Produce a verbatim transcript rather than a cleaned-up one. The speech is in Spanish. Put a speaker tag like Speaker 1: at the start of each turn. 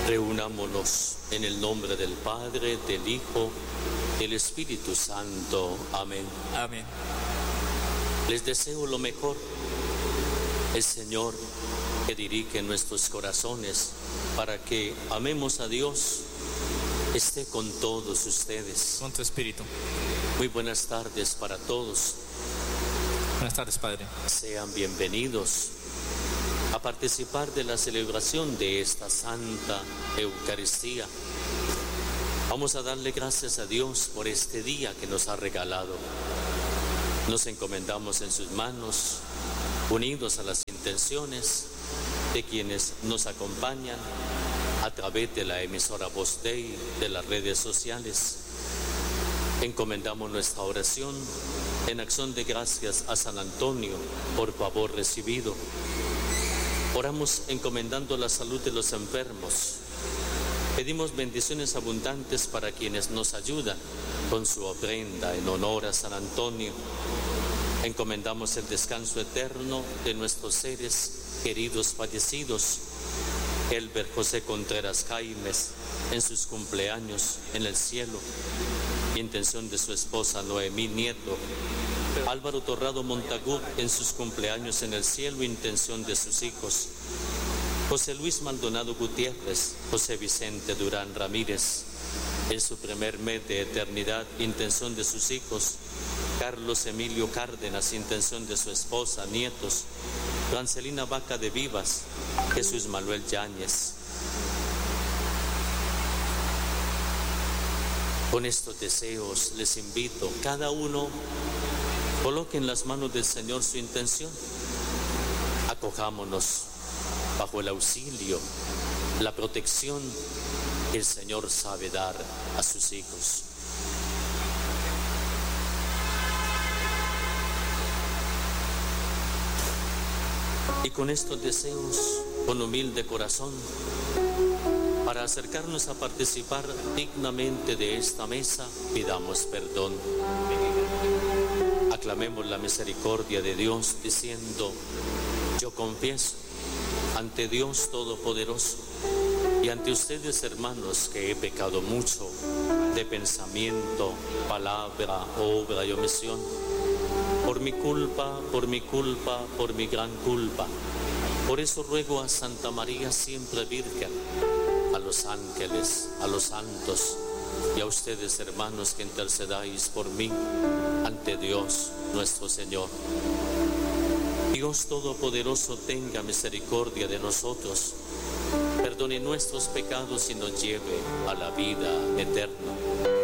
Speaker 1: Reunámonos en el nombre del Padre, del Hijo, del Espíritu Santo. Amén.
Speaker 2: Amén.
Speaker 1: Les deseo lo mejor. El Señor que dirige nuestros corazones para que amemos a Dios esté con todos ustedes.
Speaker 2: Con tu espíritu.
Speaker 1: Muy buenas tardes para todos.
Speaker 2: Buenas tardes, Padre.
Speaker 1: Sean bienvenidos a participar de la celebración de esta Santa Eucaristía. Vamos a darle gracias a Dios por este día que nos ha regalado. Nos encomendamos en sus manos, unidos a las intenciones de quienes nos acompañan a través de la emisora Voz Dei, de las redes sociales. Encomendamos nuestra oración en acción de gracias a San Antonio por favor recibido. Oramos encomendando la salud de los enfermos. Pedimos bendiciones abundantes para quienes nos ayudan con su ofrenda en honor a San Antonio. Encomendamos el descanso eterno de nuestros seres queridos fallecidos. Elber José Contreras Jaimes en sus cumpleaños en el cielo. Intención de su esposa Noemí Nieto. Álvaro Torrado Montagut en sus cumpleaños en el cielo, intención de sus hijos. José Luis Maldonado Gutiérrez, José Vicente Durán Ramírez, en su primer mes de eternidad, intención de sus hijos. Carlos Emilio Cárdenas, intención de su esposa, nietos. Francelina Vaca de Vivas, Jesús Manuel Yáñez. Con estos deseos les invito, cada uno coloque en las manos del Señor su intención. Acojámonos bajo el auxilio, la protección que el Señor sabe dar a sus hijos. Y con estos deseos, con humilde corazón, para acercarnos a participar dignamente de esta mesa, pidamos perdón. Aclamemos la misericordia de Dios diciendo: yo confieso ante Dios Todopoderoso y ante ustedes, hermanos, que he pecado mucho de pensamiento, palabra, obra y omisión. Por mi culpa, por mi culpa, por mi gran culpa. Por eso ruego a Santa María siempre Virgen, a los ángeles, a los santos y a ustedes, hermanos, que intercedáis por mí ante Dios nuestro Señor. Dios Todopoderoso tenga misericordia de nosotros, perdone nuestros pecados y nos lleve a la vida eterna.